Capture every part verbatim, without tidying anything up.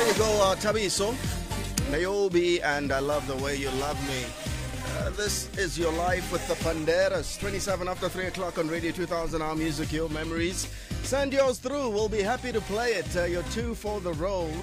There you go, uh, Tabiso, Nayobi, and I Love the Way You Love Me. Uh, this is your life with the Panderas. twenty-seven after three o'clock on Radio two thousand, our music, your memories. Send yours through. We'll be happy to play it. Uh, you're two for the road.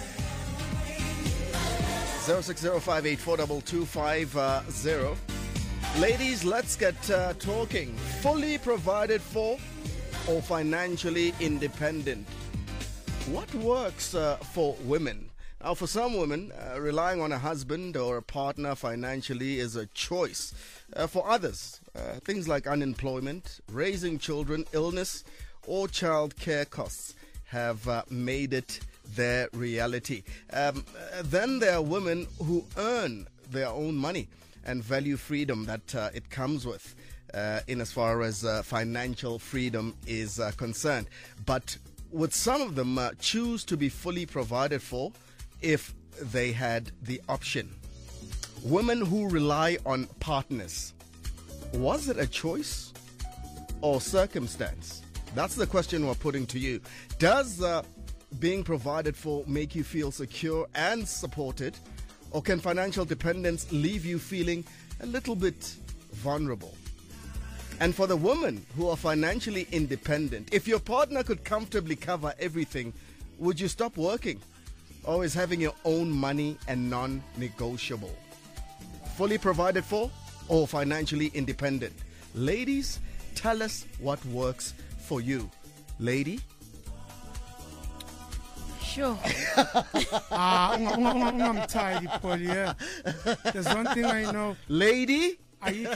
zero six zero five eight four two two five zero. Ladies, let's get uh, talking. Fully provided for or financially independent? What works uh, for women? Now, for some women, uh, relying on a husband or a partner financially is a choice. Uh, for others, uh, things like unemployment, raising children, illness, or child care costs have uh, made it their reality. Um, uh, then there are women who earn their own money and value freedom that uh, it comes with uh, in as far as uh, financial freedom is uh, concerned. But would some of them uh, choose to be fully provided for if they had the option? Women who rely on partners, was it a choice or circumstance? That's the question we're putting to you. Does uh, being provided for make you feel secure and supported, or can financial dependence leave you feeling a little bit vulnerable? And for the women who are financially independent, if your partner could comfortably cover everything, would you stop working? Or is having your own money and non-negotiable? Fully provided for or financially independent? Ladies, tell us what works for you. Lady? Sure. Ah, I'm tired, Paul. Yeah. There's one thing I know. Lady? No,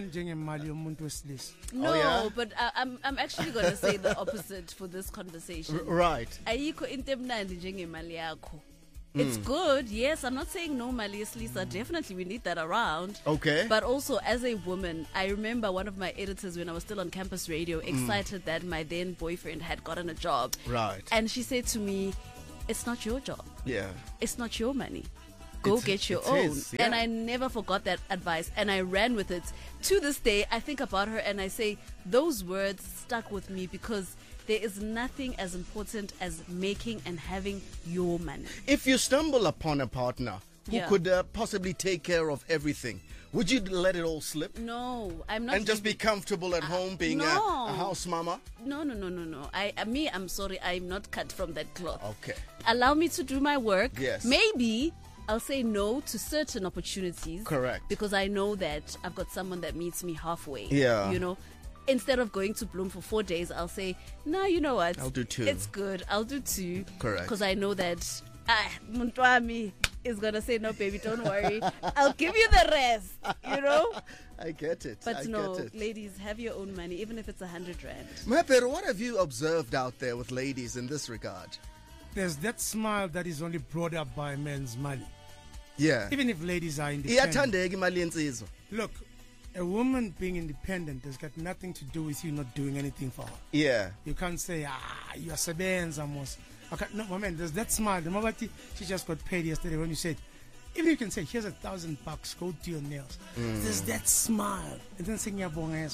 Oh, yeah? but I, I'm I'm actually going to say the opposite for this conversation. R- right. Ayikho into emnandi njengemali yakho. It's good, yes. I'm not saying no, Mali Lisa. Definitely, we need that around. Okay. But also, as a woman, I remember one of my editors when I was still on campus radio, excited that my then boyfriend had gotten a job. Right. And she said to me, "It's not your job. Yeah. It's not your money. Go It's- get your it own." is, yeah. And I never forgot that advice, and I ran with it. To this day, I think about her and I say those words stuck with me, because there is nothing as important as making and having your money. If you stumble upon a partner who Yeah. could uh, possibly take care of everything, would you let it all slip? No, I'm not. And just be leaving- comfortable at home being a, no. a house mama? No, no, no, no, no. I, I, me, I'm sorry. I'm not cut from that cloth. Okay. Allow me to do my work. Yes. Maybe I'll say no to certain opportunities. Correct. Because I know that I've got someone that meets me halfway. Yeah. You know, instead of going to Bloom for four days, I'll say, no, you know what? I'll do two. It's good. I'll do two. Correct. Because I know that ah, Muntwami is going to say, no, baby, don't worry. I'll give you the rest, you know? I get it. But I no, get it. ladies, have your own money, even if it's a hundred rand. Mapero, what have you observed out there with ladies in this regard? There's that smile that is only brought up by men's money. Yeah. Even if ladies are independent. Iyathandeka imali yensizwa. Look, a woman being independent has got nothing to do with you not doing anything for her. Yeah. You can't say, ah, you are sebenza mos. Okay, no, my man, there's that smile. The moment she just got paid yesterday when you said, even you can say, here's a thousand bucks, go do your nails. There's that smile. And then saying,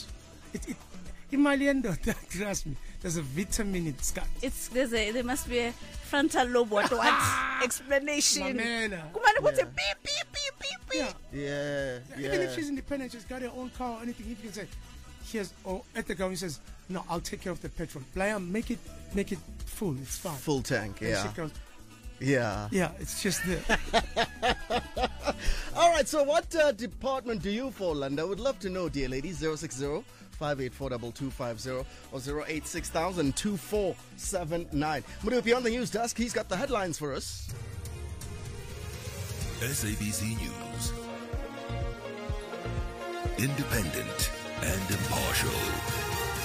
it, it, Imaliendo, trust me, there's a vitamin it's got. It's there's a there must be a frontal lobe what what explanation. Mamela. Kumane kuthi Yeah. beep beep beep beep beep. Yeah. Yeah. Yeah. Even if she's independent, she's got her own car or anything, if you can say, here's, or at the car, he says, no, I'll take care of the petrol. Blayam, make it, make it full, it's fine. Full tank. And Yeah. she goes, Yeah. yeah, it's just there. All right. So, what uh, department do you fall under? I would love to know, dear ladies. zero six zero five eight four two two five zero or zero eight six thousand two four seven nine. Mudu beyond the news desk. He's got the headlines for us. S A B C News. Independent and impartial.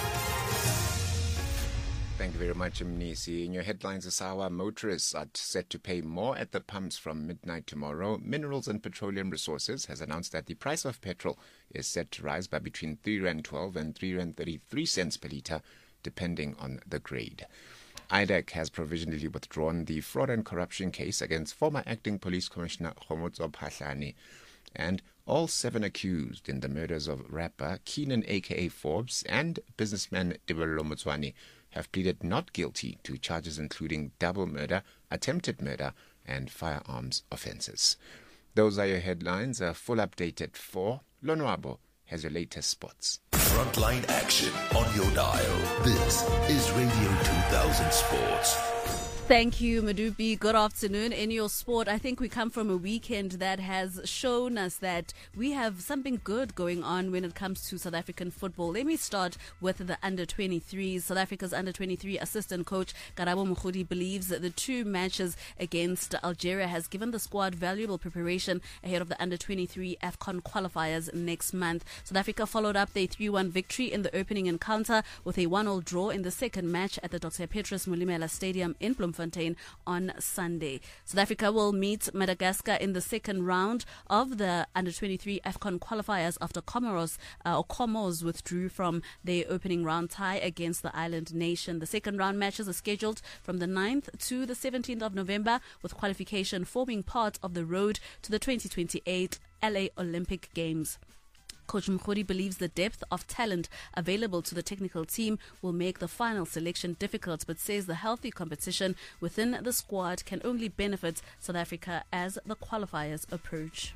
Thank you very much, Mnisi. In your headlines this hour, motorists are set to pay more at the pumps from midnight tomorrow. Minerals and Petroleum Resources has announced that the price of petrol is set to rise by between three rand twelve and three rand thirty-three cents per litre, depending on the grade. I D E C has provisionally withdrawn the fraud and corruption case against former acting police commissioner Khomotso Phahlane. And all seven accused in the murders of rapper Keenan aka Forbes and businessman Debelo Motswane have pleaded not guilty to charges including double murder, attempted murder, and firearms offences. Those are your headlines. A full update at four. Lonwabo has your latest sports. Frontline action on your dial. This is Radio two thousand Sports. Thank you, Madupi. Good afternoon. In your sport, I think we come from a weekend that has shown us that we have something good going on when it comes to South African football. Let me start with the under twenty-threes. South Africa's under twenty-three assistant coach Karabo Mokhodi believes that the two matches against Algeria has given the squad valuable preparation ahead of the under twenty-three AFCON qualifiers next month. South Africa followed up their three one victory in the opening encounter with a one all draw in the second match at the Doctor Petrus Mulimela Stadium in Bloemfontein on Sunday. South Africa will meet Madagascar in the second round of the under twenty-three AFCON qualifiers after Comoros uh, or Comos withdrew from their opening round tie against the island nation. The second round matches are scheduled from the ninth to the seventeenth of November, with qualification forming part of the road to the twenty twenty-eight L A Olympic Games. Coach Mokhodi believes the depth of talent available to the technical team will make the final selection difficult, but says the healthy competition within the squad can only benefit South Africa as the qualifiers approach.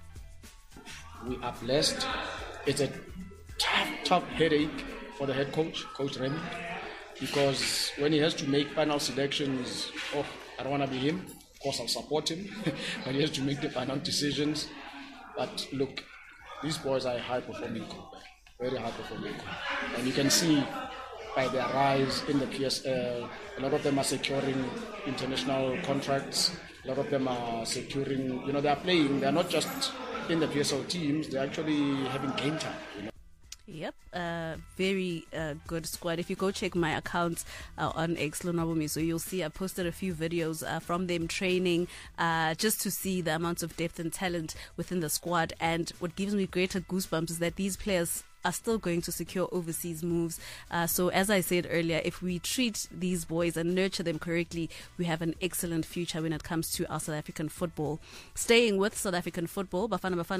We are blessed. It's a tough, tough headache for the head coach, Coach Remy, because when he has to make final selections, oh, I don't want to be him. Of course, I'll support him, but he has to make the final decisions. But look, these boys are a high-performing group, very high-performing group. And you can see by their rise in the P S L, a lot of them are securing international contracts. A lot of them are securing, you know, they are playing. They are not just in the P S L teams, they're actually having game time, you know. Yep, uh, very uh, good squad. If you go check my account uh, on X Lonwabo, so you'll see I posted a few videos uh, from them training uh, just to see the amount of depth and talent within the squad. And what gives me greater goosebumps is that these players are still going to secure overseas moves. Uh, so as I said earlier, if we treat these boys and nurture them correctly, we have an excellent future when it comes to our South African football. Staying with South African football, Bafana Bafana